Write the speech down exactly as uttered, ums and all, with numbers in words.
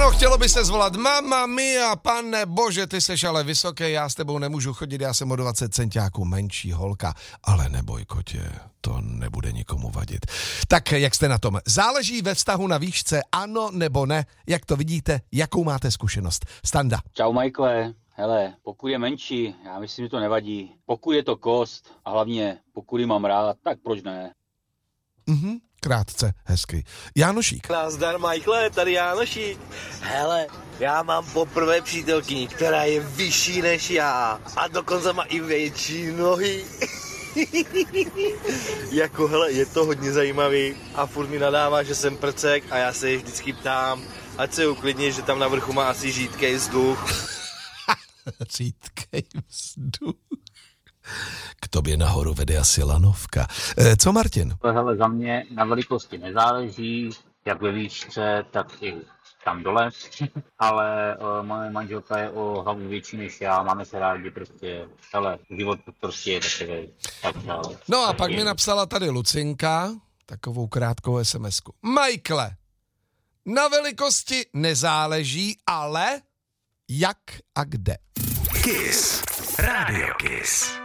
Ano, chtělo by se zvolat Mamma mia, pane bože, ty seš ale vysoký, já s tebou nemůžu chodit, já jsem o dvacet centiáků menší holka, ale neboj, kotě, to nebude nikomu vadit. Tak jak jste na tom? Záleží ve vztahu na výšce, ano nebo ne? Jak to vidíte? Jakou máte zkušenost? Standa. Čau, Michaele. Hele, pokud je menší, já myslím, že to nevadí. Pokud je to kost a hlavně pokud ji mám rád, tak proč ne? Mhm, krátce, hezky. Jánošík. Nazdar, Michaele, tady Jánošík. Hele, já mám poprvé přítelkyni, která je vyšší než já a dokonce má i větší nohy. Jako hele, je to hodně zajímavý a furt mi nadává, že jsem prcek a já se jej vždycky ptám, ať se uklidní, že tam na vrchu má asi řídkej vzduch. Řídkej vzduch. K tobě nahoru vede asi lanovka. E, co Martin? Hele, za mě na velikosti nezáleží, jak ve výšce, tak i tam dole, ale uh, moje manželka je o hlavu větší než já, máme se rádi, prostě, hele, život prostě je takový. Tak, ale, no a pak mi napsala tady Lucinka, takovou krátkou SMSku. Michaele, na velikosti nezáleží, ale jak a kde. Kiss. Radio Kiss.